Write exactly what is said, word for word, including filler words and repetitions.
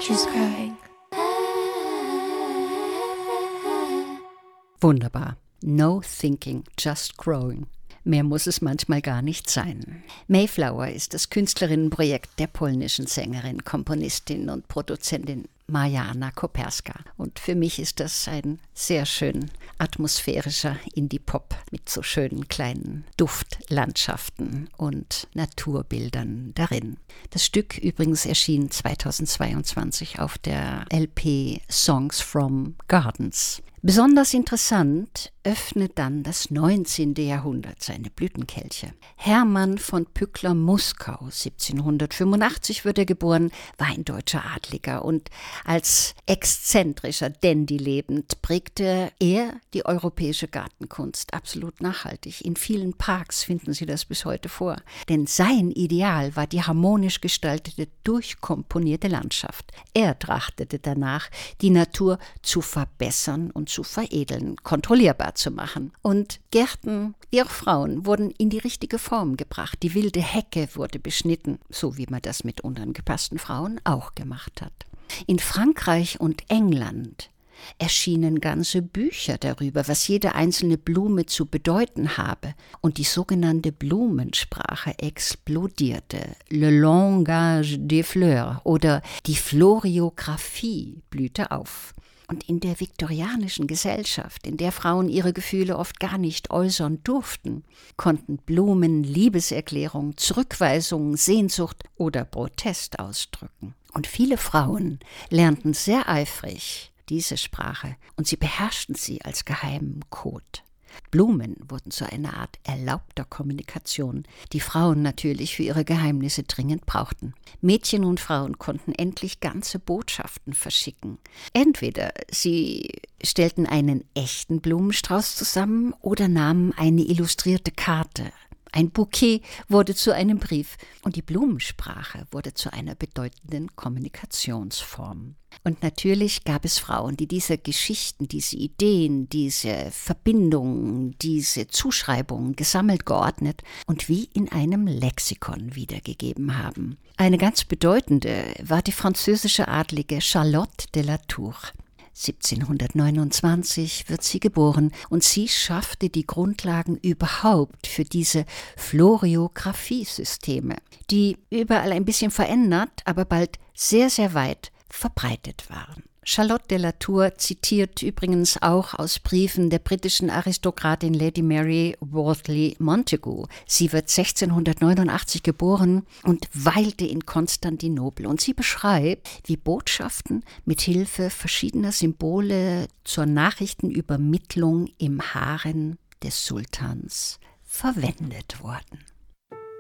Just growing. Wunderbar. No thinking, just growing. Mehr muss es manchmal gar nicht sein. Mayflower ist das Künstlerinnenprojekt der polnischen Sängerin, Komponistin und Produzentin Marianna Koperska. Und für mich ist das ein sehr schön atmosphärischer Indie-Pop mit so schönen kleinen Duftlandschaften und Naturbildern darin. Das Stück übrigens erschien zweitausendzweiundzwanzig auf der L P Songs from Gardens. Besonders interessant öffnet dann das neunzehnte Jahrhundert seine Blütenkelche. Hermann von Pückler-Muskau, siebzehnhundertfünfundachtzig wird er geboren, war ein deutscher Adliger und als exzentrischer Dandy lebend prägte er die europäische Gartenkunst absolut nachhaltig. In vielen Parks finden Sie das bis heute vor. Denn sein Ideal war die harmonisch gestaltete, durchkomponierte Landschaft. Er trachtete danach, die Natur zu verbessern und zu veredeln, kontrollierbar zu machen. Und Gärten, wie auch Frauen, wurden in die richtige Form gebracht. Die wilde Hecke wurde beschnitten, so wie man das mit unangepassten Frauen auch gemacht hat. In Frankreich und England erschienen ganze Bücher darüber, was jede einzelne Blume zu bedeuten habe. Und die sogenannte Blumensprache explodierte. Le langage des fleurs oder die Floriographie blühte auf. Und in der viktorianischen Gesellschaft, in der Frauen ihre Gefühle oft gar nicht äußern durften, konnten Blumen Liebeserklärung, Zurückweisung, Sehnsucht oder Protest ausdrücken. Und viele Frauen lernten sehr eifrig diese Sprache und sie beherrschten sie als geheimen Code. Blumen wurden zu einer Art erlaubter Kommunikation, die Frauen natürlich für ihre Geheimnisse dringend brauchten. Mädchen und Frauen konnten endlich ganze Botschaften verschicken. Entweder sie stellten einen echten Blumenstrauß zusammen oder nahmen eine illustrierte Karte. Ein Bouquet wurde zu einem Brief und die Blumensprache wurde zu einer bedeutenden Kommunikationsform. Und natürlich gab es Frauen, die diese Geschichten, diese Ideen, diese Verbindungen, diese Zuschreibungen gesammelt, geordnet und wie in einem Lexikon wiedergegeben haben. Eine ganz bedeutende war die französische Adlige Charlotte de la Tour. siebzehnhundertneunundzwanzig wird sie geboren und sie schaffte die Grundlagen überhaupt für diese Floriographie-Systeme, die überall ein bisschen verändert, aber bald sehr, sehr weit verbreitet waren. Charlotte de la Tour zitiert übrigens auch aus Briefen der britischen Aristokratin Lady Mary Wortley Montagu. Sie wird sechzehnhundertneunundachtzig geboren und weilte in Konstantinopel. Und sie beschreibt, wie Botschaften mit Hilfe verschiedener Symbole zur Nachrichtenübermittlung im Harem des Sultans verwendet wurden.